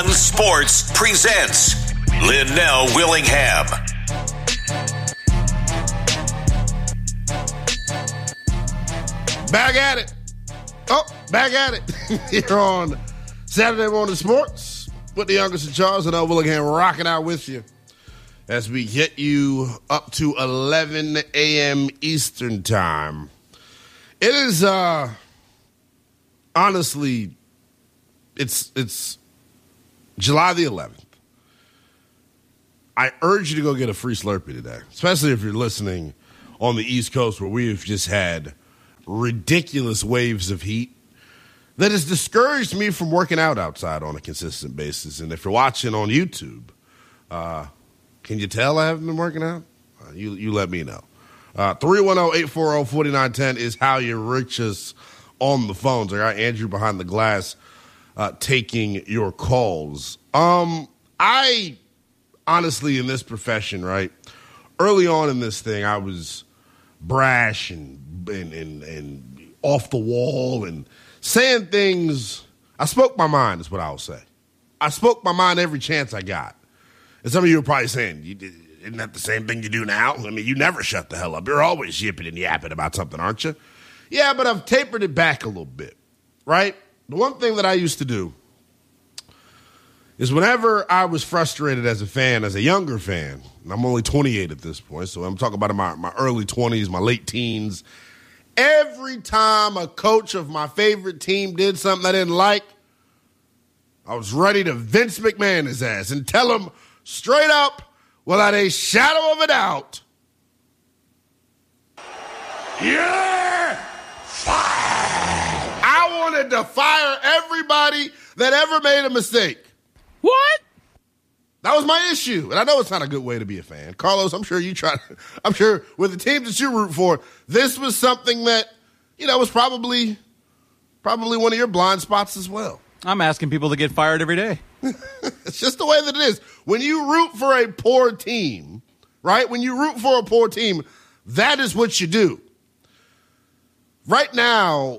One Sports presents Linnell Willingham. Back at it. Back at it. Here on Saturday Morning Sports with the youngest in Charles, Linnell Willingham rocking out with you as we get you up to 11 a.m. Eastern time. It is, honestly, it's July the 11th. I urge you to go get a free Slurpee today, especially if you're listening on the East Coast where we've just had ridiculous waves of heat that has discouraged me from working out outside on a consistent basis. And if you're watching on YouTube, can you tell I haven't been working out? You let me know. 310-840-4910 is how you reach us on the phones. I got Andrew behind the glass taking your calls. I honestly, in this profession, right, early on in this thing, I was brash and off the wall and saying things. I spoke my mind is what I will say. I spoke my mind every chance I got. And some of you are probably saying, isn't that the same thing you do now? I mean, you never shut the hell up. You're always yipping and yapping about something, aren't you? Yeah, but I've tapered it back a little bit, right? The one thing that I used to do is whenever I was frustrated as a fan, as a younger fan, and I'm only 28 at this point, so I'm talking about in my early 20s, my late teens, every time a coach of my favorite team did something I didn't like, I was ready to Vince McMahon his ass and tell him straight up, without a shadow of a doubt, you're fired. I wanted to fire everybody that ever made a mistake. What? That was my issue. And I know it's not a good way to be a fan. Carlos, I'm sure with the teams that you root for, this was something that, was probably one of your blind spots as well. I'm asking people to get fired every day. It's just the way that it is. When you root for a poor team, right? When you root for a poor team, that is what you do. Right now,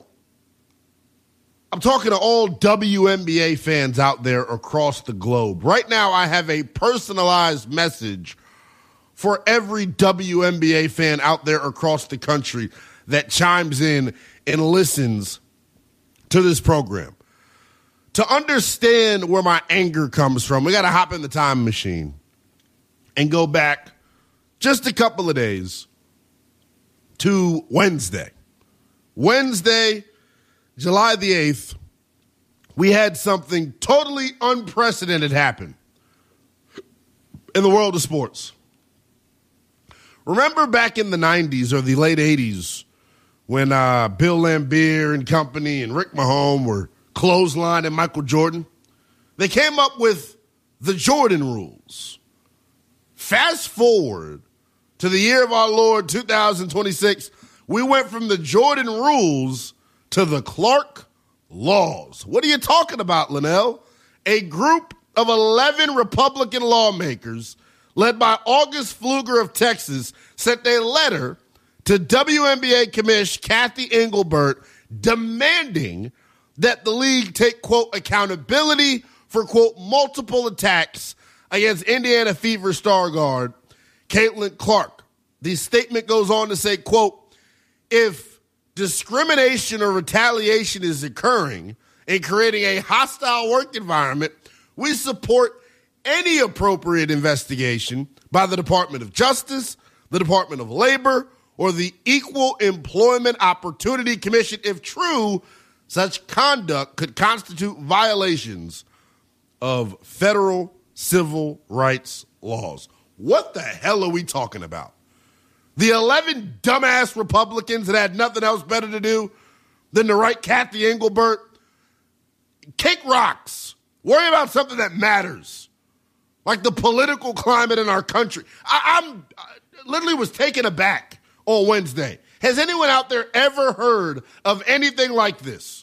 I'm talking to all WNBA fans out there across the globe. Right now, I have a personalized message for every WNBA fan out there across the country that chimes in and listens to this program. To understand where my anger comes from, we got to hop in the time machine and go back just a couple of days to Wednesday. Wednesday, July the 8th, we had something totally unprecedented happen in the world of sports. Remember back in the 90s or the late 80s when Bill Laimbeer and company and Rick Mahone were clothesline and Michael Jordan? They came up with the Jordan rules. Fast forward to the year of our Lord 2026, we went from the Jordan rules to the Clark laws. What are you talking about, Linnell? A group of 11 Republican lawmakers led by August Pfluger of Texas sent a letter to WNBA Commissioner Cathy Engelbert demanding that the league take, quote, accountability for, quote, multiple attacks against Indiana Fever star guard Caitlin Clark. The statement goes on to say, quote, if discrimination or retaliation is occurring and creating a hostile work environment, we support any appropriate investigation by the Department of Justice, the Department of Labor, or the Equal Employment Opportunity Commission if true. Such conduct could constitute violations of federal civil rights laws. What the hell are we talking about? The 11 dumbass Republicans that had nothing else better to do than to write Cathy Engelbert? Kick rocks. Worry about something that matters, like the political climate in our country. I literally was taken aback on Wednesday. Has anyone out there ever heard of anything like this?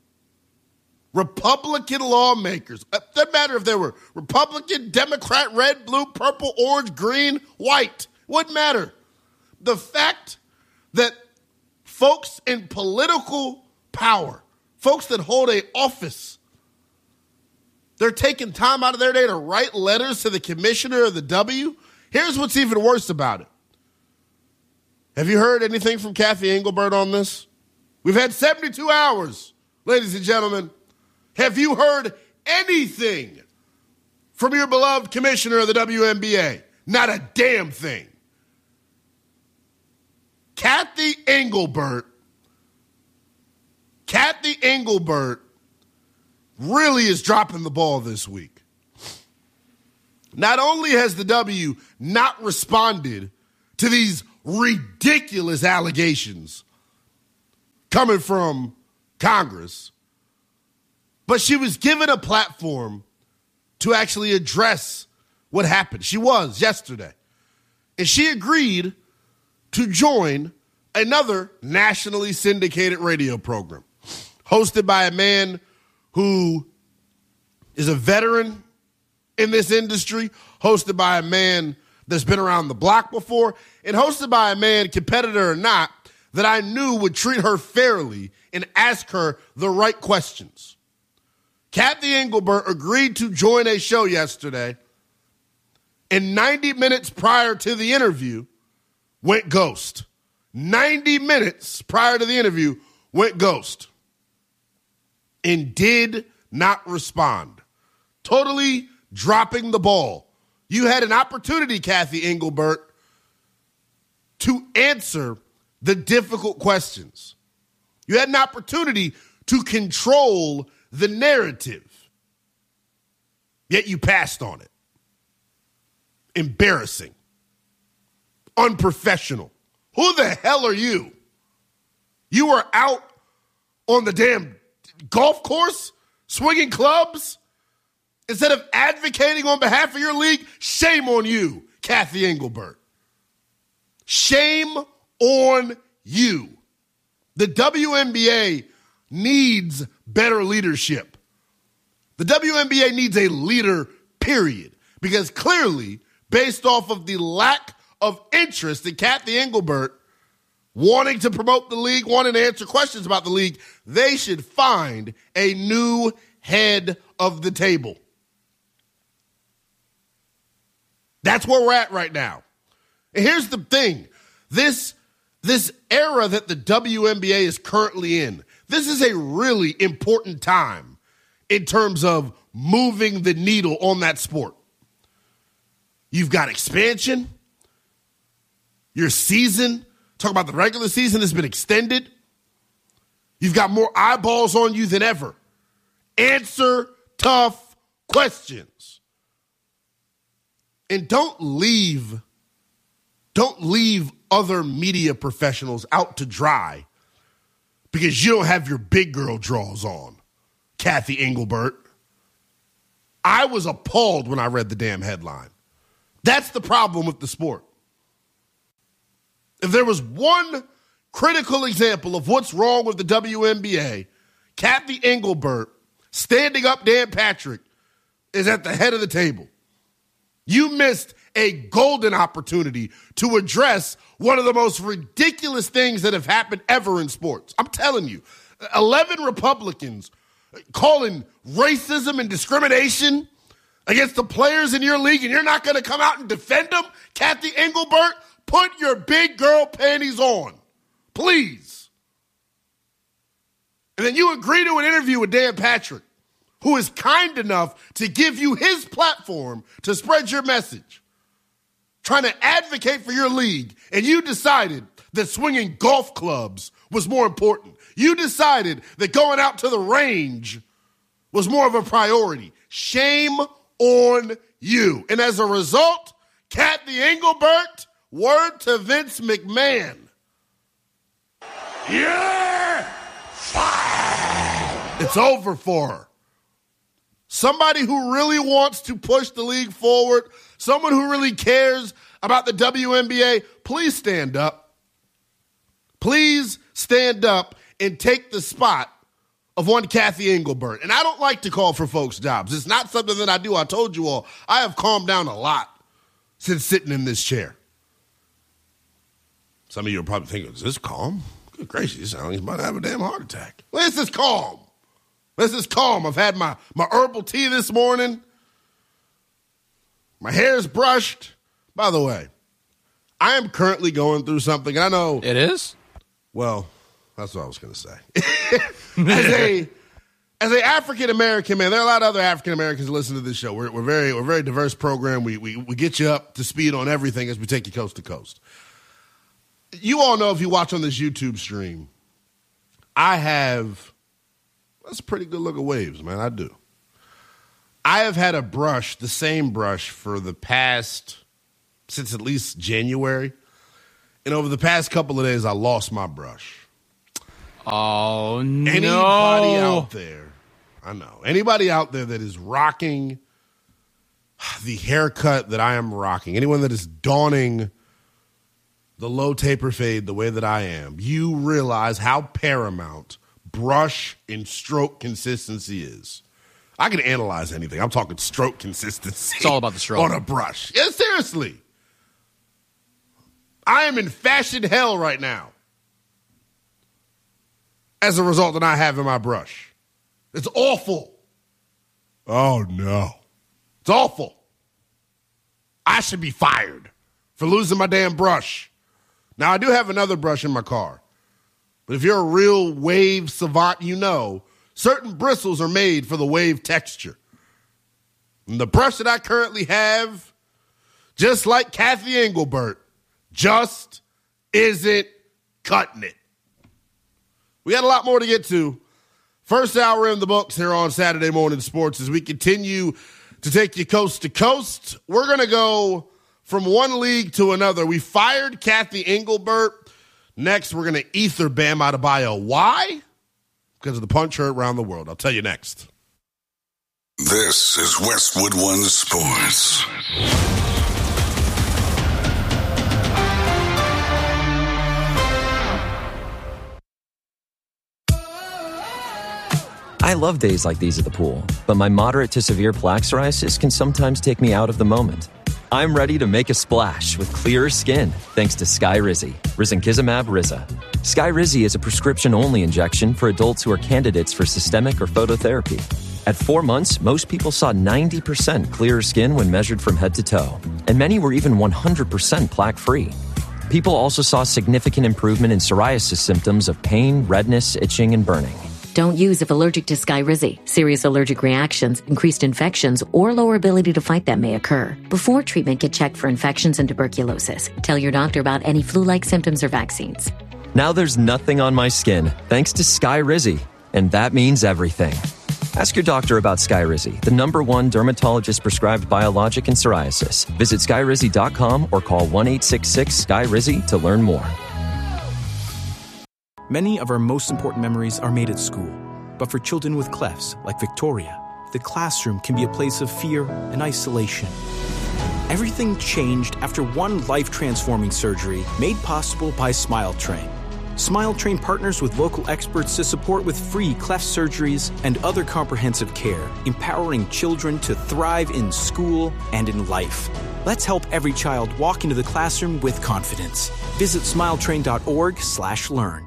Republican lawmakers. Doesn't matter if they were Republican, Democrat, red, blue, purple, orange, green, white. Wouldn't matter. The fact that folks in political power, folks that hold an office, They're taking time out of their day to write letters to the commissioner of the W. Here's what's even worse about it. Have you heard anything from Kathy Engelbert on this? We've had 72 hours, ladies and gentlemen. Have you heard anything from your beloved commissioner of the WNBA? Not a damn thing. Kathy Engelbert really is dropping the ball this week. Not only has the W not responded to these ridiculous allegations coming from Congress, but she was given a platform to actually address what happened. She was yesterday. And she agreed to join another nationally syndicated radio program hosted by a man who is a veteran in this industry, hosted by a man that's been around the block before, and hosted by a man, competitor or not, that I knew would treat her fairly and ask her the right questions. Kathy Engelbert agreed to join a show yesterday, and 90 minutes prior to the interview, went ghost. 90 minutes prior to the interview, went ghost. And did not respond. Totally dropping the ball. You had an opportunity, Kathy Engelbert, to answer the difficult questions. You had an opportunity to control the narrative. Yet you passed on it. Embarrassing. Unprofessional. Who the hell are you? You were out on the damn golf course swinging clubs instead of advocating on behalf of your league. Shame on you, Kathy Engelbert. Shame on you. The WNBA needs better leadership. The WNBA needs a leader, period. Because clearly, based off of the lack of interest in Kathy Engelbert wanting to promote the league, wanting to answer questions about the league, they should find a new head of the table. That's where we're at right now. And here's the thing. This era that the WNBA is currently in, this is a really important time in terms of moving the needle on that sport. You've got expansion. Your season, talk about the regular season, has been extended. You've got more eyeballs on you than ever. Answer tough questions. And don't leave other media professionals out to dry because you don't have your big girl draws on, Kathy Engelbert. I was appalled when I read the damn headline. That's the problem with the sport. If there was one critical example of what's wrong with the WNBA, Kathy Engelbert standing up Dan Patrick is at the head of the table. You missed a golden opportunity to address one of the most ridiculous things that have happened ever in sports. I'm telling you, 11 Republicans calling racism and discrimination against the players in your league, and you're not going to come out and defend them? Kathy Engelbert, put your big girl panties on, please. And then you agree to an interview with Dan Patrick, who is kind enough to give you his platform to spread your message, trying to advocate for your league, and you decided that swinging golf clubs was more important. You decided that going out to the range was more of a priority. Shame on you. And as a result, Kathy Engelbert, word to Vince McMahon, you're fired. It's over for her. Somebody who really wants to push the league forward, someone who really cares about the WNBA, please stand up. Please stand up and take the spot of one Kathy Engelbert. And I don't like to call for folks' jobs. It's not something that I do. I told you all, I have calmed down a lot since sitting in this chair. Some of you are probably thinking, is this calm? Good gracious, you sound like he's about to have a damn heart attack. Well, this is calm. This is calm. I've had my herbal tea this morning. My hair's brushed. By the way, I am currently going through something. I know. It is? Well, that's what I was going to say. As a African American man, there are a lot of other African Americans who listen to this show. We're a very diverse program. We get you up to speed on everything as we take you coast to coast. You all know, if you watch on this YouTube stream, that's a pretty good look of waves, man. I do. I have had a brush, the same brush, for the past, since at least January. And over the past couple of days, I lost my brush. Oh, no. Anybody out there, I know, anybody out there that is rocking the haircut that I am rocking, anyone that is donning the low taper fade the way that I am, you realize how paramount brush and stroke consistency is. I can analyze anything. I'm talking stroke consistency. It's all about the stroke. On a brush. Yeah, seriously. I am in fashion hell right now as a result of not having my brush. It's awful. Oh, no. It's awful. I should be fired for losing my damn brush. Now, I do have another brush in my car. But if you're a real wave savant, you know certain bristles are made for the wave texture. And the brush that I currently have, just like Kathy Engelbert, just isn't cutting it. We got a lot more to get to. First hour in the books here on Saturday Morning Sports as we continue to take you coast to coast. We're going to go from one league to another. We fired Kathy Engelbert. Next, we're going to ether Bam Adebayo. Why? Because of the punch heard around the world. I'll tell you next. This is Westwood One Sports. I love days like these at the pool, but my moderate to severe plaque psoriasis can sometimes take me out of the moment. I'm ready to make a splash with clearer skin thanks to Skyrizi, risankizumab Riza. Skyrizi is a prescription-only injection for adults who are candidates for systemic or phototherapy. At 4 months, most people saw 90% clearer skin when measured from head to toe, and many were even 100% plaque-free. People also saw significant improvement in psoriasis symptoms of pain, redness, itching, and burning. Don't use if allergic to Skyrizi. Serious allergic reactions, increased infections, or lower ability to fight them may occur. Before treatment, get checked for infections and tuberculosis. Tell your doctor about any flu-like symptoms or vaccines. Now there's nothing on my skin thanks to Skyrizi, and that means everything. Ask your doctor about Skyrizi, the #1 dermatologist-prescribed biologic in psoriasis. Visit Skyrizi.com or call 1-866-SKYRIZI to learn more. Many of our most important memories are made at school. But for children with clefts, like Victoria, the classroom can be a place of fear and isolation. Everything changed after one life-transforming surgery made possible by SmileTrain. SmileTrain partners with local experts to support with free cleft surgeries and other comprehensive care, empowering children to thrive in school and in life. Let's help every child walk into the classroom with confidence. Visit smiletrain.org/learn.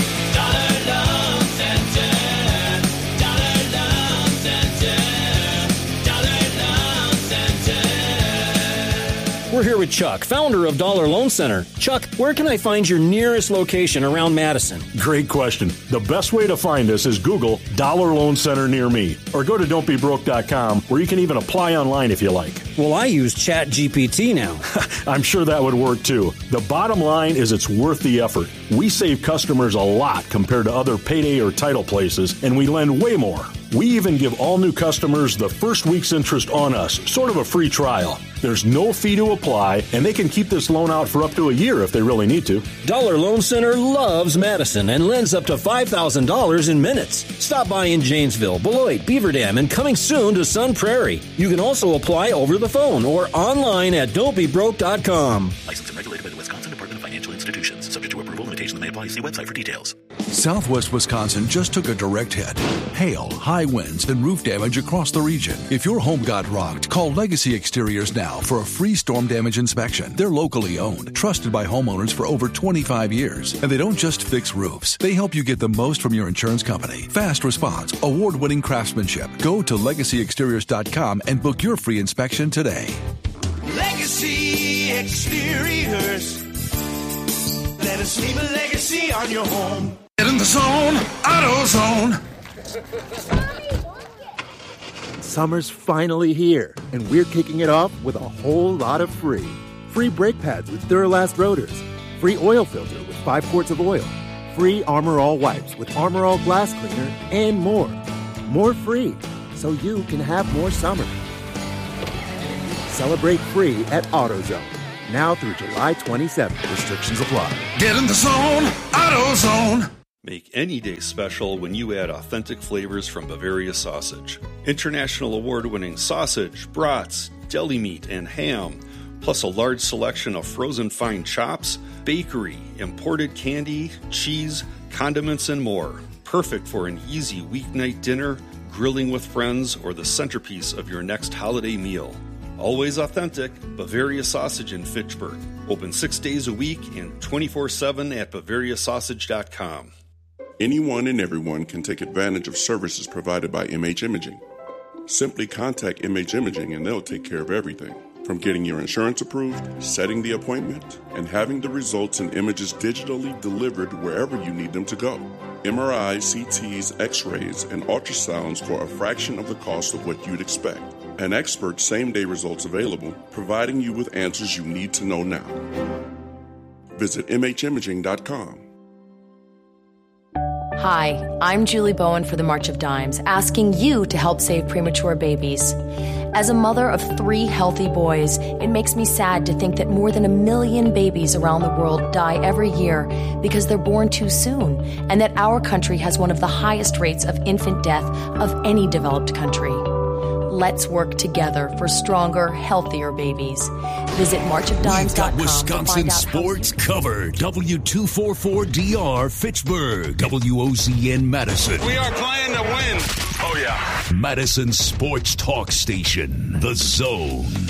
We're here with Chuck, founder of Dollar Loan Center. Chuck, where can I find your nearest location around Madison? Great question. The best way to find us is Google Dollar Loan Center near me, or go to don'tbebroke.com, where you can even apply online if you like. Well, I use ChatGPT now. I'm sure that would work too. The bottom line is it's worth the effort. We save customers a lot compared to other payday or title places, and we lend way more. We even give all new customers the first week's interest on us, sort of a free trial. There's no fee to apply, and they can keep this loan out for up to a year if they really need to. Dollar Loan Center loves Madison and lends up to $5,000 in minutes. Stop by in Janesville, Beloit, Beaver Dam, and coming soon to Sun Prairie. You can also apply over the phone or online at don'tbebroke.com. Licensed and regulated by the Wisconsin Department of Financial Institutions. Subject to approval, limitations may apply. See website for details. Southwest Wisconsin just took a direct hit. Hail, high winds, and roof damage across the region. If your home got rocked, call Legacy Exteriors now for a free storm damage inspection. They're locally owned, trusted by homeowners for over 25 years. And they don't just fix roofs. They help you get the most from your insurance company. Fast response, award-winning craftsmanship. Go to LegacyExteriors.com and book your free inspection today. Legacy Exteriors. Let us leave a legacy on your home. Get in the zone, AutoZone. Summer's finally here, and we're kicking it off with a whole lot of free. Free brake pads with Duralast rotors. Free oil filter with 5 quarts of oil. Free Armor All wipes with Armor All glass cleaner, and more. More free, so you can have more summer. Celebrate free at AutoZone. Now through July 27th. Restrictions apply. Get in the zone, AutoZone. Make any day special when you add authentic flavors from Bavaria Sausage. International award-winning sausage, brats, deli meat, and ham, plus a large selection of frozen fine chops, bakery, imported candy, cheese, condiments, and more. Perfect for an easy weeknight dinner, grilling with friends, or the centerpiece of your next holiday meal. Always authentic, Bavaria Sausage in Fitchburg. Open 6 days a week and 24/7 at BavariaSausage.com. Anyone and everyone can take advantage of services provided by MH Imaging. Simply contact MH Imaging and they'll take care of everything. From getting your insurance approved, setting the appointment, and having the results and images digitally delivered wherever you need them to go. MRIs, CTs, X-rays, and ultrasounds for a fraction of the cost of what you'd expect. An expert same-day results available, providing you with answers you need to know now. Visit MHimaging.com. Hi, I'm Julie Bowen for the March of Dimes, asking you to help save premature babies. As a mother of 3 healthy boys, it makes me sad to think that more than 1 million babies around the world die every year because they're born too soon, and that our country has one of the highest rates of infant death of any developed country. Let's work together for stronger, healthier babies. Visit marchofdimes.com. We've got Wisconsin sports covered. W244DR Fitchburg. WOZN Madison. We are playing to win. Oh, yeah. Madison Sports Talk Station. The Zone.